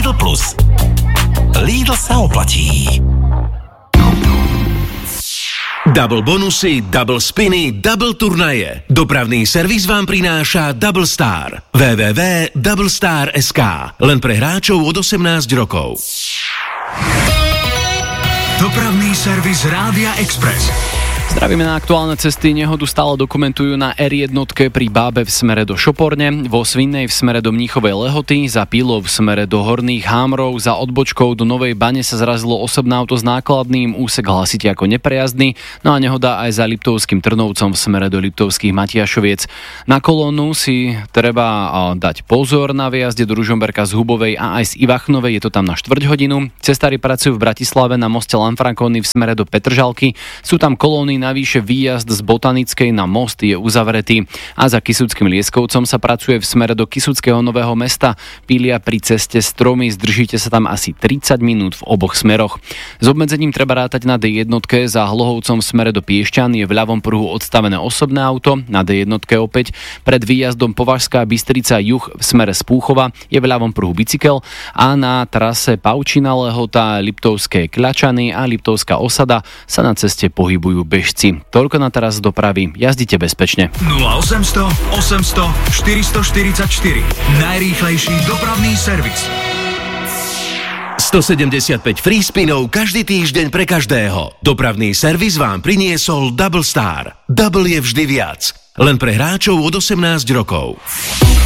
Lidl Plus. Lidl sa oplatí. Double bonusy, double spiny, double turnaje. Dopravný servis vám prináša Double Star. www.doublestar.sk. Len pre hráčov od 18 rokov. Dopravný servis Rádia Express. Zdravíme na aktuálne cesty. Nehodu stále dokumentujú na R1 pri Bábe v smere do Šoporne, vo Svinnej v smere do Mníchovej Lehoty, za Pílov v smere do Horných Hámrov, za odbočkou do Novej Bane sa zrazilo osobné auto s nákladným, úsek hlasíte ako neprejazdný, no a nehoda aj za Liptovským Trnovcom v smere do Liptovských Matiašoviec. Na kolónu si treba dať pozor na výjazde do Ružomberka z Hubovej a aj z Ivachnovej, je to tam na 4 hodinu. Cestári pracujú v Bratislave na moste Lanfranconi v smere do Petržalky, sú tam kolóny. Navyše výjazd z Botanickej na most je uzavretý a za Kysuckým Lieskovcom sa pracuje v smere do Kysuckého Nového Mesta. Pília pri ceste stromy, zdržíte sa tam asi 30 minút v oboch smeroch. S obmedzením treba rátať na D1 za Hlohovcom v smere do Piešťan, je v ľavom pruhu odstavené osobné auto, na D1 opäť pred výjazdom Považská Bystrica juh v smere z Púchova je v ľavom pruhu bicykel a na trase Paučina Lehota, Liptovské Kľačany a Liptovská Osada sa na ceste pohybujú bežci. Toľko na teraz z dopravy. Jazdite bezpečne. 0800 800 444. Najrýchlejší dopravný servis. 175 free spinov každý týždeň pre každého. Dopravný servis vám priniesol Double Star. Double je vždy viac. Len pre hráčov od 18 rokov.